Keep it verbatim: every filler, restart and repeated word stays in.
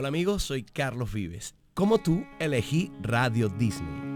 Hola amigos, soy Carlos Vives. Como tú, elegí Radio Disney.